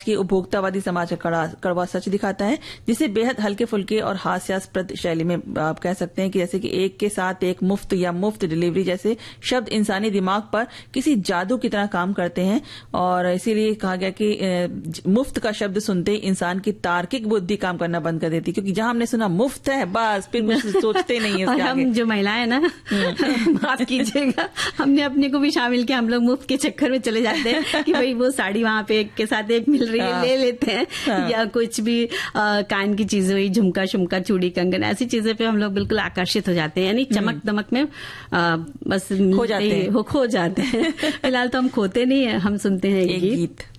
कि उपभोक्तावादी समाज का कड़वा सच दिखाता है, जिसे बेहद हल्के फुल्के और हास्यास्पद शैली में आप कह सकते हैं कि जैसे कि एक के साथ एक, मुफ्त या मुफ्त डिलीवरी जैसे शब्द इंसानी दिमाग पर किसी जादू की तरह काम करते हैं। और इसीलिए कहा गया कि मुफ्त का शब्द सुनते ही इंसान की तार्किक बुद्धि काम करना बंद कर देती, क्योंकि जहां हमने सुना मुफ्त है बस फिर कुछ सोचते नहीं है। और हम जो महिलाएं ना माफ कीजिएगा, हमने अपने को भी शामिल किया, हम लोग मुफ्त के चक्कर में चले जाते हैं कि भाई वो साड़ी वहां पे एक के साथ एक मिल ले लेते हैं, या कुछ भी कान की चीजें हुई, झुमका शुमका चूड़ी कंगन, ऐसी चीजें पे हम लोग बिल्कुल आकर्षित हो जाते हैं, यानी चमक दमक में बस खो जाते हैं। फिलहाल तो हम खोते नहीं है, हम सुनते हैं एक गीत।